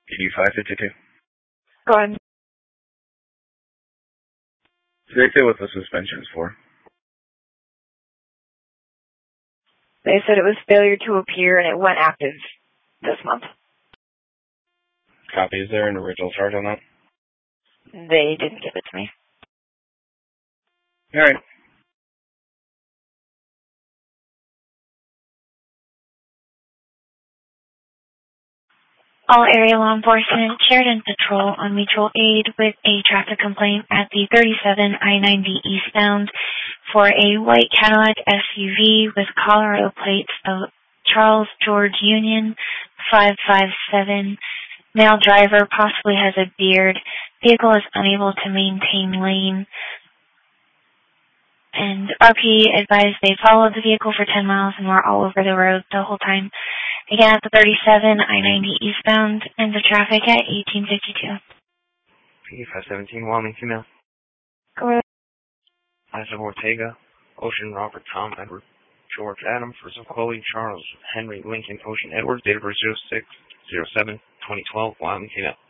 PD552. Go ahead. Did they say what the suspension is for? They said it was failure to appear and it went active this month. Copy. Is there an original charge on that? They didn't give it to me. All right. All area law enforcement, Sheridan Patrol on mutual aid with a traffic complaint at the 37 I-90 eastbound for a white Cadillac SUV with Colorado plates of Charles George Union 557. Male driver possibly has a beard. Vehicle is unable to maintain lane. And RP advised they followed the vehicle for 10 miles and were all over the road the whole time. Again, at the 37 I-90 eastbound, and the traffic at 1852. PD517, Wyoming female. Go ahead. Isaac Ortega, Ocean Robert Tom Edward, George Adam, Frizzle Charles Henry Lincoln Ocean Edward, date of birth 06/07/2012, Wyoming female.